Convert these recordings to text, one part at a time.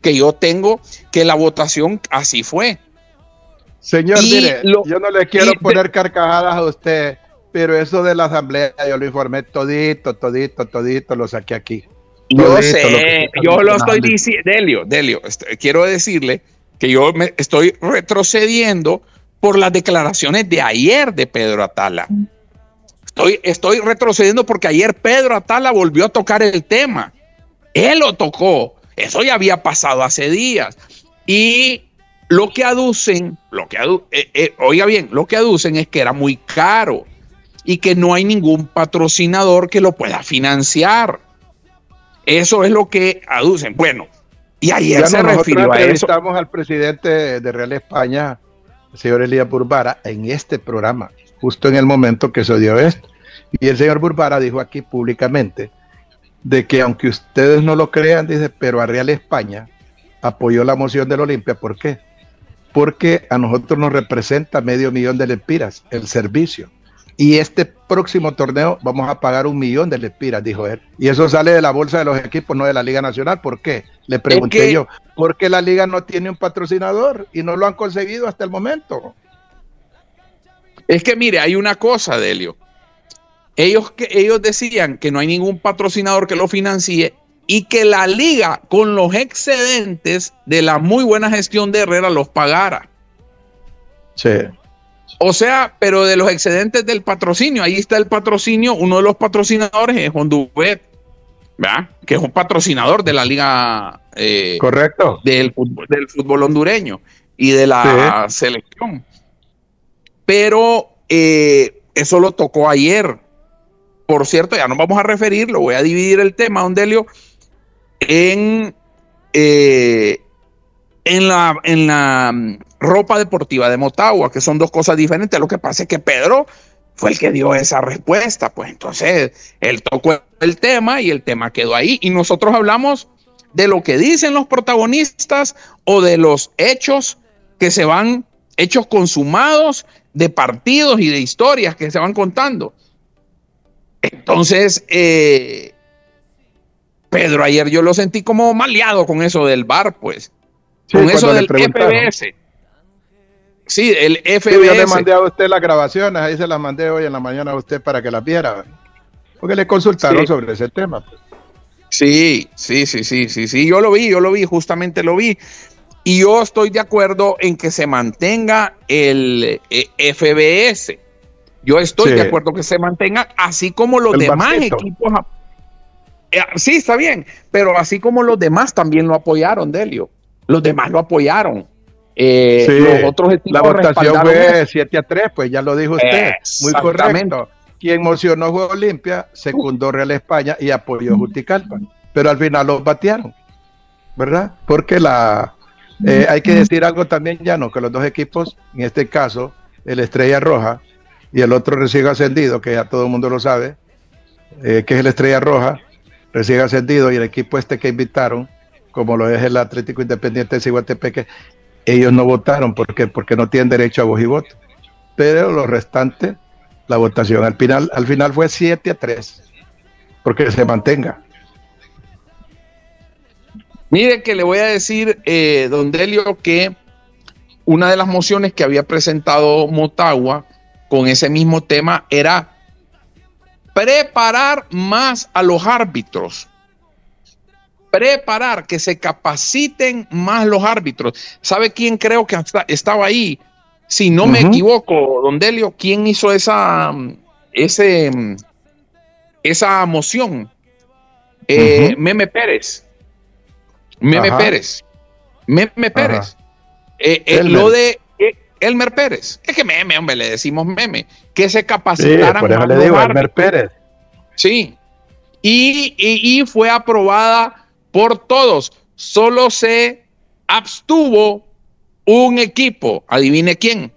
que yo tengo que la votación así fue. Señor, mire, yo no le quiero poner carcajadas a usted, pero eso de la asamblea yo lo informé todito, lo saqué aquí. Yo sé, yo lo estoy diciendo, Delio, quiero decirle que yo me estoy retrocediendo por las declaraciones de ayer de Pedro Atala. Estoy retrocediendo porque ayer Pedro Atala volvió a tocar el tema. Él lo tocó. Eso ya había pasado hace días. Y lo que aducen, oiga bien, lo que aducen es que era muy caro y que no hay ningún patrocinador que lo pueda financiar. Eso es lo que aducen. Bueno, y ayer ya se refirió a eso. Entrevistamos al presidente de Real España, el señor Elías Burbara, en este programa, justo en el momento que se dio esto. Y el señor Burbara dijo aquí públicamente de que aunque ustedes no lo crean, dice, pero a Real España apoyó la moción del Olimpia. ¿Por qué? Porque a nosotros nos representa $500,000 de lempiras el servicio. Y este próximo torneo vamos a pagar $1,000,000 de lempiras, dijo él. Y eso sale de la bolsa de los equipos, no de la Liga Nacional. ¿Por qué? Le pregunté yo. Porque la Liga no tiene un patrocinador y no lo han conseguido hasta el momento. Es que mire, hay una cosa, Delio. Ellos decían que no hay ningún patrocinador que lo financie y que la Liga, con los excedentes de la muy buena gestión de Herrera, los pagara. Sí. O sea, pero de los excedentes del patrocinio, ahí está el patrocinio, uno de los patrocinadores es Honduvet, ¿verdad? Que es un patrocinador de la Liga correcto, del fútbol hondureño y de la selección. Pero eso lo tocó ayer. Por cierto, ya nos vamos a referir, lo voy a dividir el tema, don Delio, en la ropa deportiva de Motagua, que son dos cosas diferentes. Lo que pasa es que Pedro fue el que dio esa respuesta, pues entonces él tocó el tema y el tema quedó ahí. Y nosotros hablamos de lo que dicen los protagonistas o de los hechos que se van, hechos consumados de partidos y de historias que se van contando. Entonces, Pedro ayer yo lo sentí como maleado con eso del VAR, pues. Sí, con eso del FBS. Sí, el FBS. Sí, yo le mandé a usted las grabaciones, ahí se las mandé hoy en la mañana a usted para que las viera. Porque le consultaron sobre ese tema. Pues. Sí, yo lo vi, justamente lo vi. Y yo estoy de acuerdo en que se mantenga el FBS. Yo estoy de acuerdo que se mantenga, así como los demás equipos. Sí, está bien, pero así como los demás también lo apoyaron, Delio. Los demás lo apoyaron. Los otros equipos la votación fue 7-3, pues ya lo dijo usted. Muy correcto. Quien mocionó fue Olimpia, secundó Real España y apoyó Juticalpa. Pero al final los batearon, ¿verdad? Porque hay que decir algo también, Llano, que los dos equipos, en este caso, el Estrella Roja y el otro recién ascendido, que ya todo el mundo lo sabe, que es el Estrella Roja, recién ascendido, y el equipo que invitaron, como lo es el Atlético Independiente de Ciguatepeque, ellos no votaron. ¿Por qué? Porque no tienen derecho a voz y voto. Pero los restantes, la votación al final fue 7-3, porque se mantenga. Mire que le voy a decir, don Delio, que una de las mociones que había presentado Motagua con ese mismo tema era preparar más a los árbitros. Preparar, que se capaciten más los árbitros. ¿Sabe quién creo que estaba ahí? Si no me equivoco, don Delio, ¿quién hizo esa moción? Meme Pérez. Meme Pérez. Lo de Elmer Pérez. Es que Meme, hombre, le decimos Meme. Que se capacitaran por eso más le los digo, árbitros. Elmer Pérez. Sí. Y fue aprobada por todos. Solo se abstuvo un equipo. ¿Adivine quién?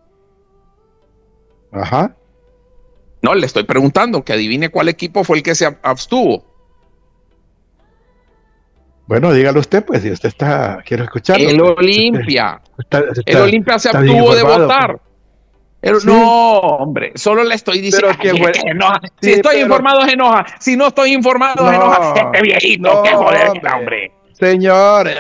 Ajá. No, le estoy preguntando que adivine cuál equipo fue el que se abstuvo. Bueno, dígalo usted, pues, si usted quiero escucharlo. El pues. Olimpia. El Olimpia se abstuvo de votar. Pues. No, hombre, solo le estoy diciendo que enoja. Si estoy informado, se enoja. Si no estoy informado, se enoja. Este viejito, qué joder, hombre. Señor,